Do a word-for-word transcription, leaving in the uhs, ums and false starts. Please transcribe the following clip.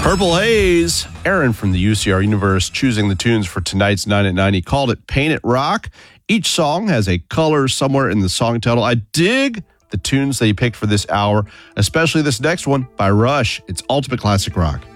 Purple Haze, Aaron from the U C R Universe choosing the tunes for tonight's nine at nine. He called it Paint It Rock. Each song has a color somewhere in the song title. I dig the tunes that he picked for this hour, especially this next one by Rush. It's Ultimate Classic Rock.